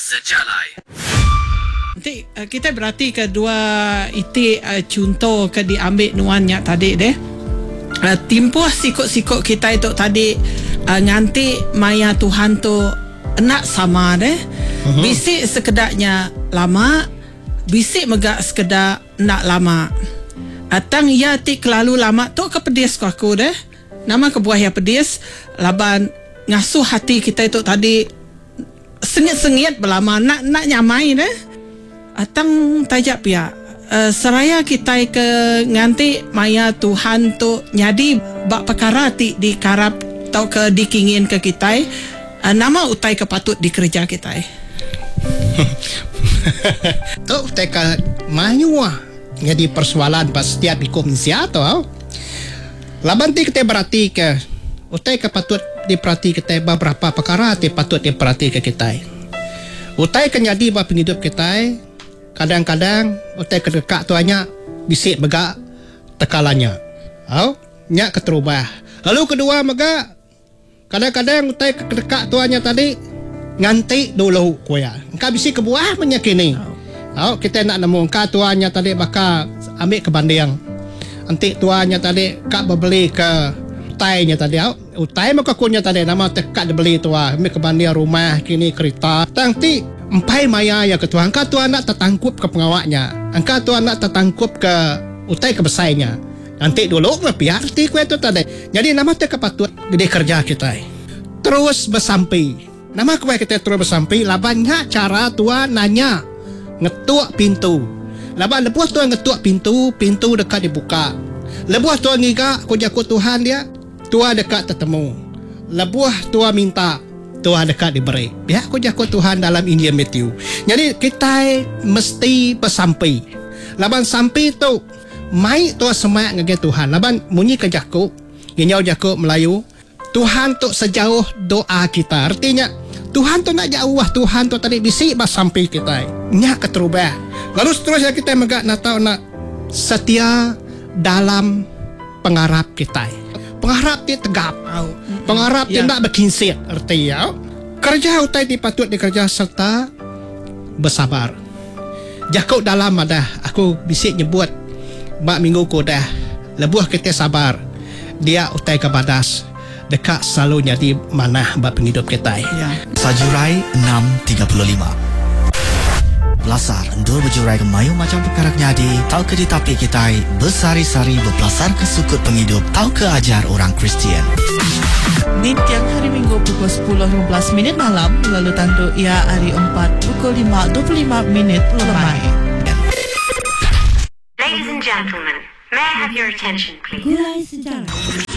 Sejalai. Nanti kita berarti kedua itu contoh ke diambil nuannya tadi deh. Timpuh sikut-sikut kita itu tadi nganti maya Tuhan tu nak sama deh. Bisik sekedaknya lama, bisik megak sekedar nak lama. Atang ya ti kelalu lama tu ke pedis aku deh. Nama ke buah ya pedis laban ngasuh hati kita itu tadi sengit-sengit berlama nak nyamai deh. Atang tajak pia seraya kita ke nganti maya Tuhan tu nyadi bak perkara ti dikarap tau ke dikingin ke kita nama utai kepatut dikerja kita tu utai ke mahnyua jadi persoalan pas setiap komisi atau laban ti kita berarti ke utai kepatut diperhati kita beberapa perkara ti patut diperhati ke kita utai ke nyadi bak penghidup kita. Kadang-kadang utai kedekak tuanya bisik megak tekalannya. Nyak keterubah. Lalu kedua megak kadang-kadang utai kedekak tuanya tadi nganti dulu kuya. Engkau bisik kebuah menyakini. Kita nak nemu engkau tuanya tadi bakal ambil ke banding. Nanti tuanya tadi kak berbeli ke utainya tadi. Utai maka kunya tadi nama tekak dibeli tua. Ambil ke banding rumah kini kereta. Nanti empai maya ya ketua engkau tuan nak tertangkup ke pengawaknya, engkau tuan nak tertangkup ke utai kebesainya. Nanti dulu biar ti kue tu tadi. Jadi nama tu kepatut gede kerja kita. Terus bersampai. Nama kue kita terus bersampai. Labannya cara tuan nanya ngetuk pintu. Laban lepas tuan ngetuk pintu, pintu dekat dibuka. Lepas tuan ngiga kujaku Tuhan dia, tuan dekat tertemu. Lepas tuan minta, Tuhan dekat diberi. Biar aku jago Tuhan dalam Injil Matthew. Jadi kita mesti bersampai. Laban sampai tu, mai tu semak ngege Tuhan. Laban munyi ke jago, ginyau jago Melayu. Tuhan tu sejauh doa kita. Artinya Tuhan tu nak jauh. Tuhan tu tadi bisik bersampai kita. Nyak keterubah. Lalu seterusnya kita megak nak tahu nak setia dalam pengharap kita. Pengharap dia tegap. Pengharap dia nak berkinsit. Artinya kerja utai dipatut dikerja serta bersabar. Jakau dalam ada aku bisik nyebut bak minggu ko dah lebuh kita sabar. Dia utai kebadas dekat selalu jadi mana bak penghidup kita. Sajurai 635. Belasar endur berjurai ke mayu macam perkara nyadi. Tahu ke ditapi kita bersari-sari berbelasar ke sukut penghidup. Tahu ke ajar orang Kristian. Di tiap hari Minggu pukul 10.15 malam. Lalu tandu ia hari 4 pukul 5.25 lemai. Ladies and gentlemen, may I have your attention please? Gulai sejarah.